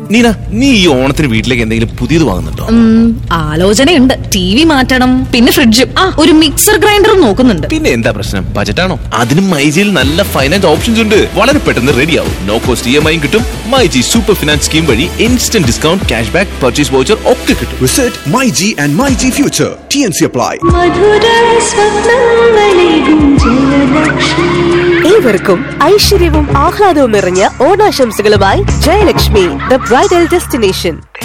നീന, നീ ഈ ഓണത്തിന് വീട്ടിലേക്ക് എന്തെങ്കിലും പുതിയത് വാങ്ങുന്നുണ്ടോ? ആലോചനയുണ്ട്. TV മാറ്റണം, പിന്നെ ഫ്രിഡ്ജും, ഒരു മിക്സർ ഗ്രൈൻഡറും നോക്കുന്നുണ്ട്. പിന്നെ എന്താ പ്രശ്നം? ബജറ്റാണോ? അതിനും മൈജിയിൽ നല്ല ഫൈനാൻസ് ഓപ്ഷൻസ് ഉണ്ട്. വളരെ പെട്ടെന്ന് റെഡിയാവും. നോ കോസ്റ്റ് EMI കിട്ടും. മൈജി സൂപ്പർ ഫിനാൻസ് സ്കീം വഴി instant discount, cash back, purchase voucher ഒക്കെ കിട്ടും. Visit MyG and MyG Future. TNC apply. ഏവർക്കും ഐശ്വര്യവും ആഹ്ലാദവും നിറഞ്ഞ ഓണാശംസകളുമായി ജയലക്ഷ്മി, ദ ബ്രൈഡൽ ഡെസ്റ്റിനേഷൻ.